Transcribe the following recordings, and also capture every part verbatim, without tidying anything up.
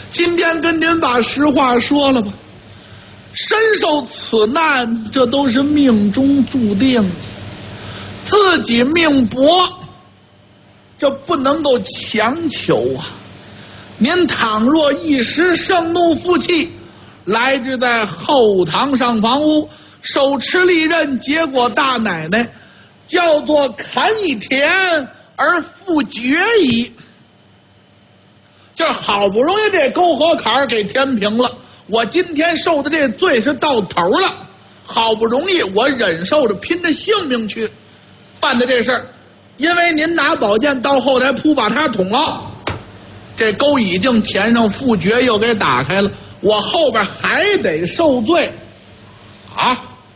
今天跟您把实话说了吧，身受此难，这都是命中注定，自己命薄，这不能够强求啊。您倘若一时盛怒负气，来至在后堂上房屋，手持利刃，结果大奶奶叫做砍一田而复决矣。就是好不容易这沟河坎儿给填平了，我今天受的这罪是到头了，好不容易我忍受着拼着性命去办的这事儿，因为您拿宝剑到后台扑把他捅了，这沟已经填上，复决又给打开了，我后边还得受罪啊？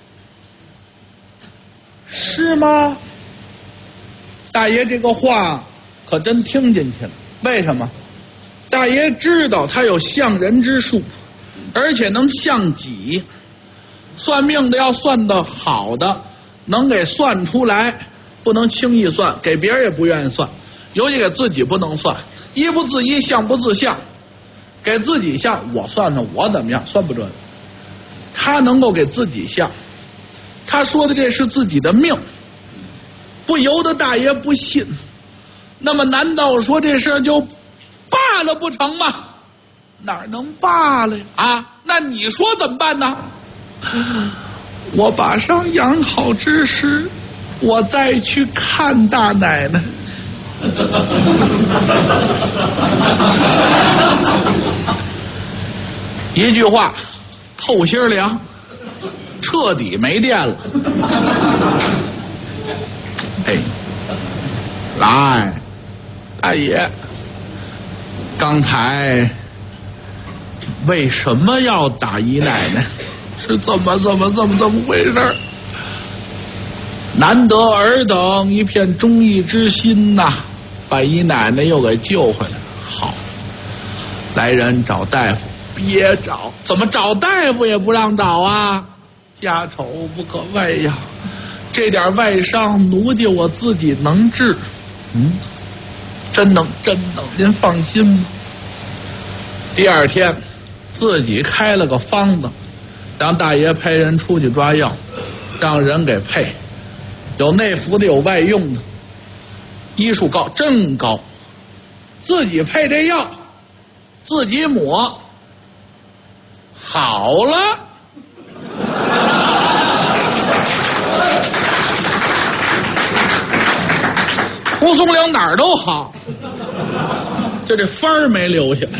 是吗？大爷这个话可真听进去了。为什么？大爷知道他有相人之术，而且能相己。算命的要算的好的，能给算出来，不能轻易算，给别人也不愿意算，尤其给自己不能算。一不自一，相不自相。给自己相，我算算我怎么样，算不准。他能够给自己相，他说的这是自己的命，不由得大爷不信。那么难道说这事就罢了不成吗？哪能罢了呀？啊，那你说怎么办呢？我把伤养好之时，我再去看大奶奶。一句话，透心凉，彻底没电了。哎，来，大爷，刚才为什么要打姨奶奶？是怎么怎么怎么怎么回事？难得尔等一片忠义之心呐、啊，把姨奶奶又给救回来。好，来人找大夫。别找，怎么找大夫也不让找啊？家丑不可外扬，这点外伤奴家我自己能治。嗯，真能真能，您放心吧。第二天自己开了个方子，让大爷派人出去抓药，让人给配，有内服的有外用的，医术高真高，自己配这药，自己抹，好了。蒲松龄哪儿都好，就这番儿没留下。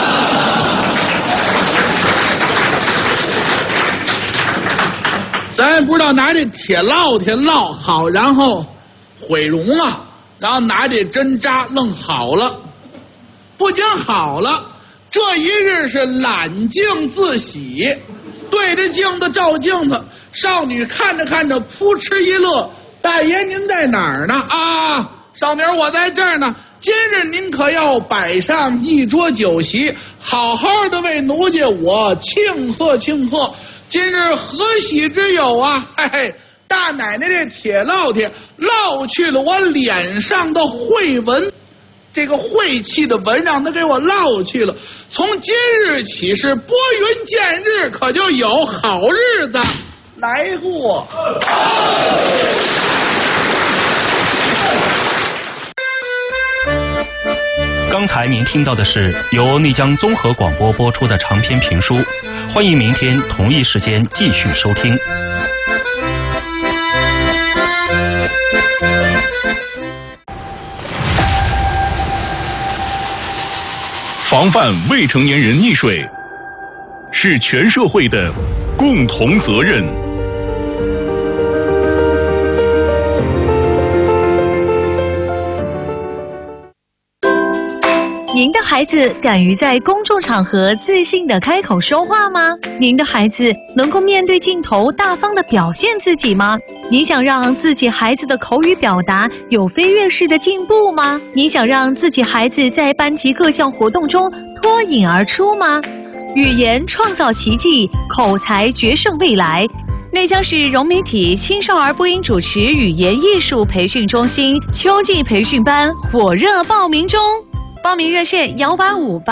咱也不知道拿这铁烙铁烙好，然后毁容啊，然后拿这针扎愣好了，不仅好了，这一日是揽镜自喜，对着镜子照镜子，少女看着看着扑哧一乐，大爷您在哪儿呢？啊，少女我在这儿呢，今日您可要摆上一桌酒席，好好的为奴家我庆贺庆贺，今日何喜之有啊？嘿嘿，大奶奶这铁烙铁烙去了我脸上的晦纹，这个晦气的纹让他给我烙去了，从今日起是拨云见日，可就有好日子来过。 刚才您听到的是由内江综合广播播出的长篇评书，欢迎明天同一时间继续收听。 防范未成年人溺水是全社会的共同责任。 您的孩子敢于在公众场合自信地开口说话吗？您的孩子能够面对镜头大方地表现自己吗？你想让自己孩子的口语表达有飞跃式的进步吗？你想让自己孩子在班级各项活动中脱颖而出吗？语言创造奇迹，口才决胜未来。内江市融媒体青少儿播音主持语言艺术培训中心秋季培训班火热报名中，报名热线幺八五八。